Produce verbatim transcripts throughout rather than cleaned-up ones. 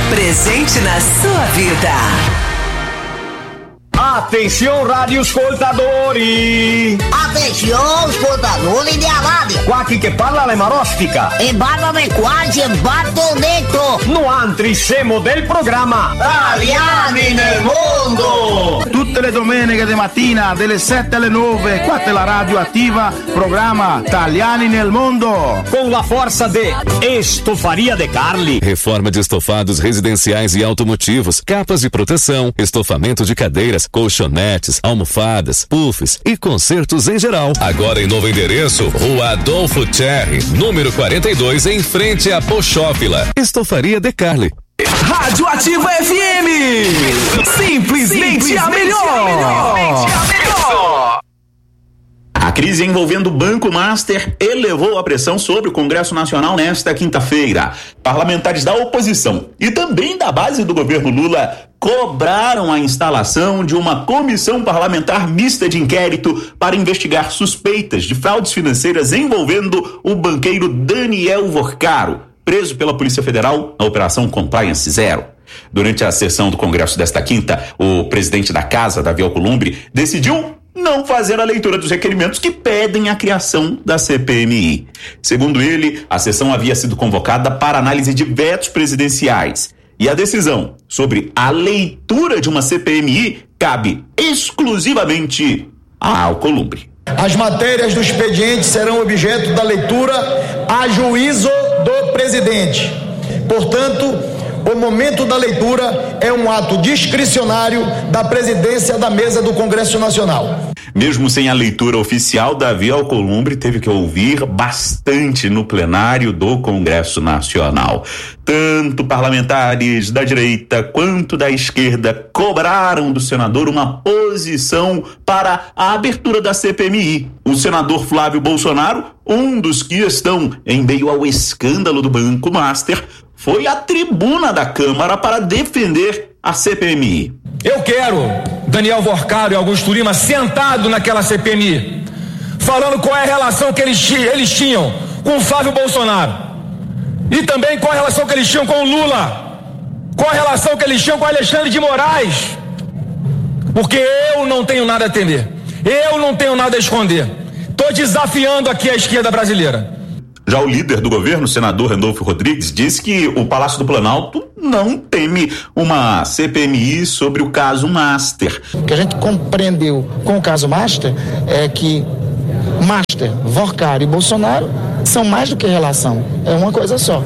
Presente na sua vida. Atenção, rádio ascoltatori! Atenção, ascoltatori di Aladdin! Qua chi che parla le marostica! E parlano quasi battonetto! No altri siamo del programma Italiani nel Mondo! Tutte le domeniche di mattina, dalle sette alle nove, qua è la radio attiva, programma Italiani nel Mondo! Com la forza de Estofaria De Carli! Reforma de estofados residenciais e automotivos, capas de proteção, estofamento de cadeiras, colchonetes, almofadas, puffs e consertos em geral. Agora em novo endereço, Rua Adolfo Cherry, número quarenta e dois, em frente à Pochófila. Estofaria De Carli. Rádio Ativa F M. Simplesmente, Simplesmente a melhor. A melhor. A crise envolvendo o Banco Master elevou a pressão sobre o Congresso Nacional nesta quinta-feira. Parlamentares da oposição e também da base do governo Lula cobraram a instalação de uma comissão parlamentar mista de inquérito para investigar suspeitas de fraudes financeiras envolvendo o banqueiro Daniel Vorcaro, preso pela Polícia Federal na Operação Compliance Zero. Durante a sessão do Congresso desta quinta, o presidente da Casa, Davi Alcolumbre, decidiu não fazer a leitura dos requerimentos que pedem a criação da C P M I. Segundo ele, a sessão havia sido convocada para análise de vetos presidenciais e a decisão sobre a leitura de uma C P M I cabe exclusivamente a Alcolumbre. As matérias do expediente serão objeto da leitura a juízo do presidente. Portanto, o momento da leitura é um ato discricionário da presidência da mesa do Congresso Nacional. Mesmo sem a leitura oficial, Davi Alcolumbre teve que ouvir bastante no plenário do Congresso Nacional. Tanto parlamentares da direita quanto da esquerda cobraram do senador uma posição para a abertura da C P M I. O senador Flávio Bolsonaro, um dos que estão em meio ao escândalo do Banco Master, foi à tribuna da Câmara para defender a C P M I. Eu quero Daniel Vorcaro e Augusto Lima sentado naquela C P M I, falando qual é a relação que eles, eles tinham com o Flávio Bolsonaro e também qual é a relação que eles tinham com o Lula, qual a relação que eles tinham com o Alexandre de Moraes, porque eu não tenho nada a temer, eu não tenho nada a esconder. Estou desafiando aqui a esquerda brasileira. Já o líder do governo, o senador Randolfo Rodrigues, disse que o Palácio do Planalto não teme uma C P M I sobre o caso Master. O que a gente compreendeu com o caso Master é que Master, Vorcaro e Bolsonaro são mais do que relação, é uma coisa só.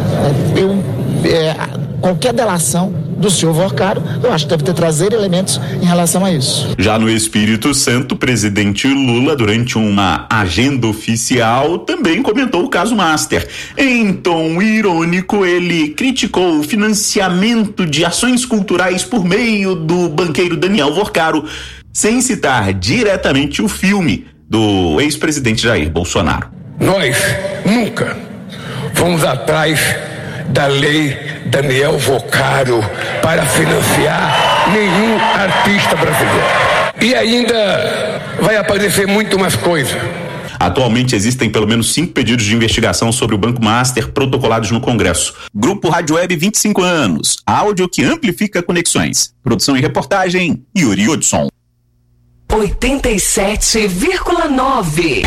Eu, é, qualquer delação do senhor Vorcaro, eu acho que deve ter trazer elementos em relação a isso. Já no Espírito Santo, o presidente Lula, durante uma agenda oficial, também comentou o caso Master. Em tom irônico, ele criticou o financiamento de ações culturais por meio do banqueiro Daniel Vorcaro, sem citar diretamente o filme do ex-presidente Jair Bolsonaro. Nós nunca fomos atrás da lei Daniel Vorcaro para financiar nenhum artista brasileiro. E ainda vai aparecer muito mais coisa. Atualmente existem pelo menos cinco pedidos de investigação sobre o Banco Master protocolados no Congresso. Grupo Rádio Web vinte e cinco anos. Áudio que amplifica conexões. Produção e reportagem, Yuri Hudson. oitenta e sete vírgula nove.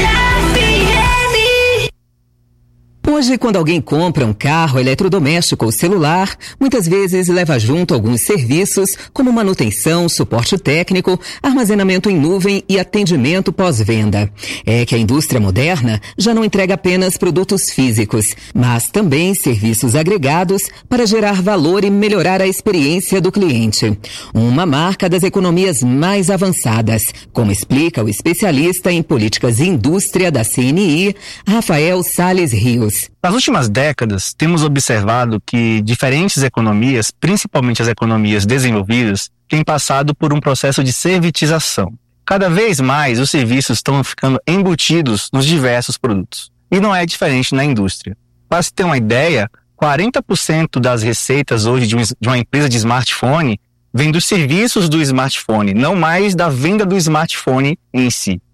Hoje, quando alguém compra um carro, eletrodoméstico ou celular, muitas vezes leva junto alguns serviços, como manutenção, suporte técnico, armazenamento em nuvem e atendimento pós-venda. É que a indústria moderna já não entrega apenas produtos físicos, mas também serviços agregados para gerar valor e melhorar a experiência do cliente. Uma marca das economias mais avançadas, como explica o especialista em políticas e indústria da C N I, Rafael Salles Rios. Nas últimas décadas, temos observado que diferentes economias, principalmente as economias desenvolvidas, têm passado por um processo de servitização. Cada vez mais os serviços estão ficando embutidos nos diversos produtos. E não é diferente na indústria. Para se ter uma ideia, quarenta por cento das receitas hoje de uma empresa de smartphone vem dos serviços do smartphone, não mais da venda do smartphone em si.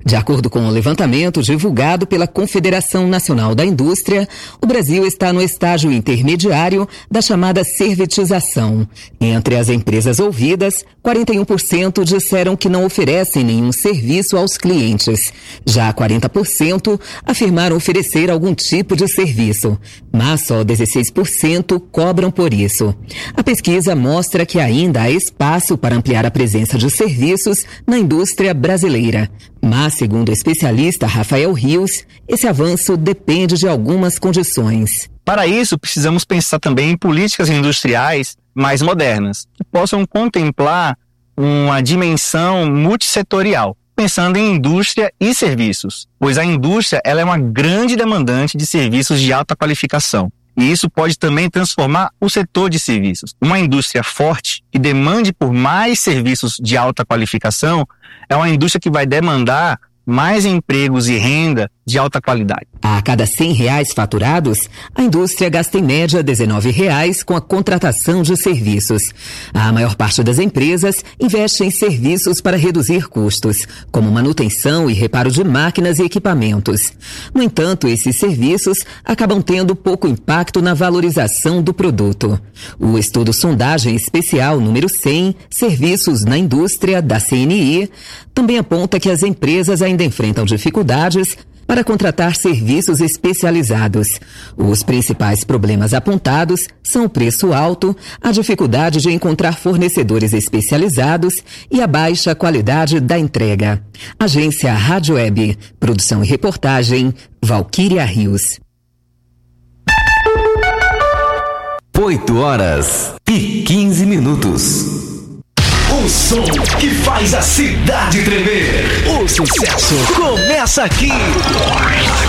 De acordo com o levantamento divulgado pela Confederação Nacional da Indústria, o Brasil está no estágio intermediário da chamada servitização. Entre as empresas ouvidas, quarenta e um por cento disseram que não oferecem nenhum serviço aos clientes. Já quarenta por cento afirmaram oferecer algum tipo de serviço, mas só dezesseis por cento cobram por isso. A pesquisa mostra que ainda há espaço para ampliar a presença de serviços na indústria brasileira. Mas, segundo o especialista Rafael Rios, esse avanço depende de algumas condições. Para isso, precisamos pensar também em políticas industriais mais modernas, que possam contemplar uma dimensão multissetorial, pensando em indústria e serviços, pois a indústria ela é uma grande demandante de serviços de alta qualificação. E isso pode também transformar o setor de serviços. Uma indústria forte, que demande por mais serviços de alta qualificação, é uma indústria que vai demandar mais empregos e renda de alta qualidade. A cada cem reais faturados, a indústria gasta em média dezenove reais com a contratação de serviços. A maior parte das empresas investe em serviços para reduzir custos, como manutenção e reparo de máquinas e equipamentos. No entanto, esses serviços acabam tendo pouco impacto na valorização do produto. O estudo Sondagem Especial número cem, Serviços na Indústria, da C N I, também aponta que as empresas ainda enfrentam dificuldades para contratar serviços especializados. Os principais problemas apontados são o preço alto, a dificuldade de encontrar fornecedores especializados e a baixa qualidade da entrega. Agência Rádio Web, produção e reportagem, Valquíria Rios. oito horas e quinze minutos. O som que faz a cidade tremer. O sucesso começa aqui.